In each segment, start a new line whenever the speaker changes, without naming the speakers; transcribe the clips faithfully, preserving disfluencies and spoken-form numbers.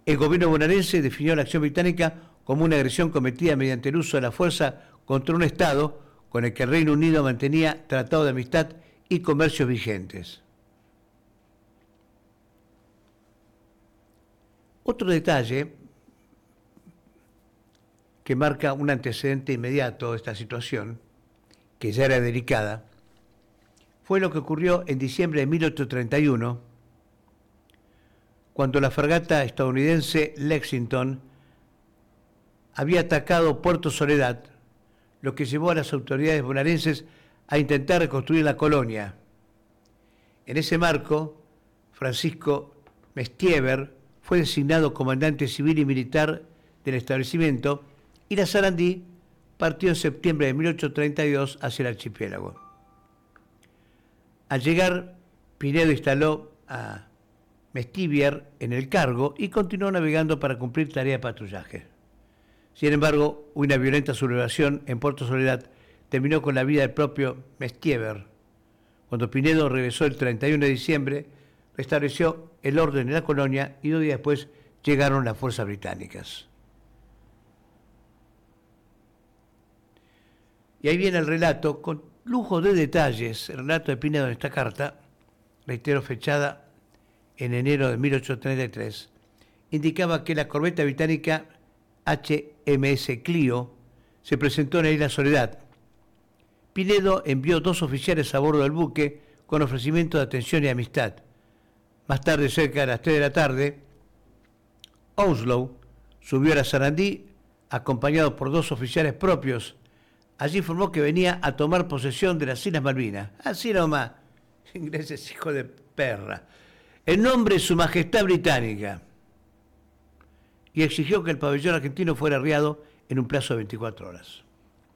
El gobierno bonaerense definió la acción británica como una agresión cometida mediante el uso de la fuerza contra un Estado con el que el Reino Unido mantenía tratados de amistad y comercios vigentes. Otro detalle que marca un antecedente inmediato de esta situación, que ya era delicada, fue lo que ocurrió en diciembre de mil ochocientos treinta y uno, cuando la fragata estadounidense Lexington había atacado Puerto Soledad, lo que llevó a las autoridades bonaerenses a intentar reconstruir la colonia. En ese marco, Francisco Mestiever fue designado comandante civil y militar del establecimiento y la Sarandí partió en septiembre de mil ochocientos treinta y dos hacia el archipiélago. Al llegar, Pinedo instaló a Mestiever en el cargo y continuó navegando para cumplir tarea de patrullaje. Sin embargo, una violenta sublevación en Puerto Soledad terminó con la vida del propio Mestiever. Cuando Pinedo regresó el treinta y uno de diciembre, restableció el orden en la colonia y dos días después llegaron las fuerzas británicas. Y ahí viene el relato, con lujo de detalles, el relato de Pinedo en esta carta, reitero, fechada en enero de mil ochocientos treinta y tres, indicaba que la corbeta británica H M S Clio se presentó en la isla Soledad. Pinedo envió dos oficiales a bordo del buque con ofrecimiento de atención y amistad. Más tarde, cerca de las tres de la tarde, Onslow subió a la Sarandí acompañado por dos oficiales propios. Allí informó que venía a tomar posesión de las Islas Malvinas. Así nomás, ingleses, hijo de perra. En nombre de Su Majestad Británica. Y exigió que el pabellón argentino fuera arriado en un plazo de veinticuatro horas.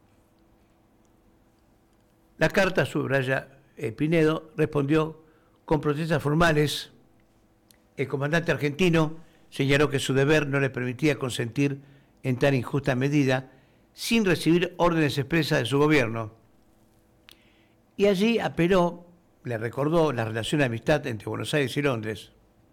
La carta, subraya eh, Pinedo, respondió con protestas formales. El comandante argentino señaló que su deber no le permitía consentir en tan injusta medida sin recibir órdenes expresas de su gobierno. Y allí apeló, le recordó la relación de amistad entre Buenos Aires y Londres.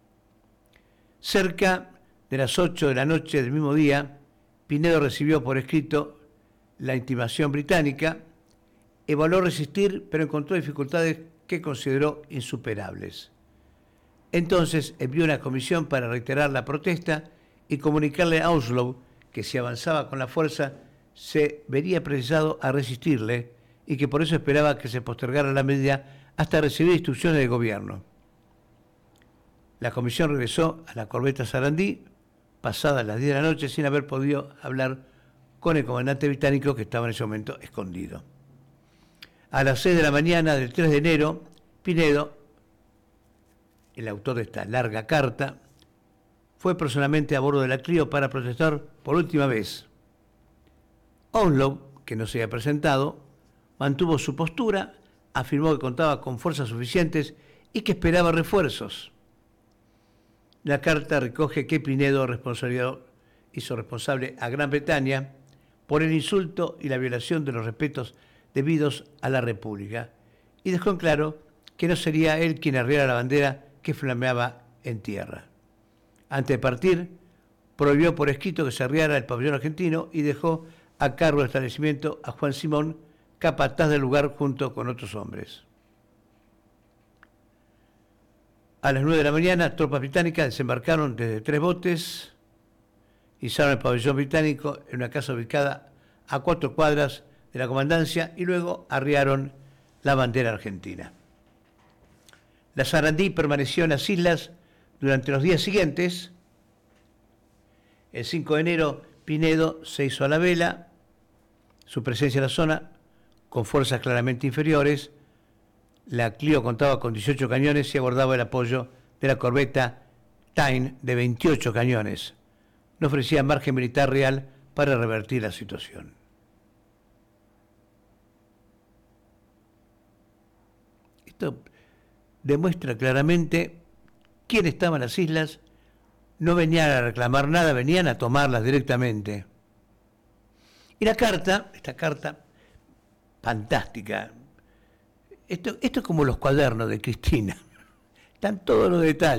Cerca de las ocho de la noche del mismo día, Pinedo recibió por escrito la intimación británica, evaluó resistir, pero encontró dificultades que consideró insuperables. Entonces envió una comisión para reiterar la protesta y comunicarle a Onslow que si avanzaba con la fuerza se vería precisado a resistirle y que por eso esperaba que se postergara la medida hasta recibir instrucciones del gobierno. La comisión regresó a la corbeta Sarandí pasadas las diez de la noche sin haber podido hablar con el comandante británico que estaba en ese momento escondido. A las seis de la mañana del tres de enero, Pinedo, el autor de esta larga carta, fue personalmente a bordo de la Clio para protestar por última vez. Onslow, que no se había presentado, mantuvo su postura, afirmó que contaba con fuerzas suficientes y que esperaba refuerzos. La carta recoge que Pinedo hizo responsable a Gran Bretaña por el insulto y la violación de los respetos debidos a la República y dejó en claro que no sería él quien arriara la bandera que flameaba en tierra. Antes de partir, prohibió por escrito que se arriara el pabellón argentino y dejó a cargo del establecimiento a Juan Simón, capataz del lugar junto con otros hombres. A las nueve de la mañana, tropas británicas desembarcaron desde tres botes, izaron el pabellón británico en una casa ubicada a cuatro cuadras de la comandancia y luego arriaron la bandera argentina. La Sarandí permaneció en las islas durante los días siguientes. El cinco de enero, Pinedo se hizo a la vela. Su presencia en la zona, con fuerzas claramente inferiores. La Clio contaba con dieciocho cañones y aguardaba el apoyo de la corbeta Tyne de veintiocho cañones. No ofrecía margen militar real para revertir la situación. Esto demuestra claramente quién estaba en las islas. No venían a reclamar nada, venían a tomarlas directamente. Y la carta, esta carta fantástica, esto, esto es como los cuadernos de Cristina, están todos los detalles.